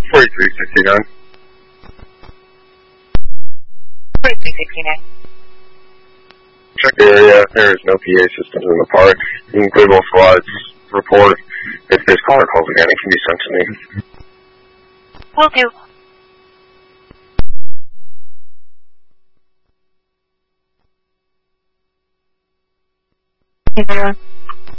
4369. 4369. Check the area. There is no PA systems in the park. You can clear both squads. Report. If this caller calls again, it can be sent to me. Will do. Hey, everyone.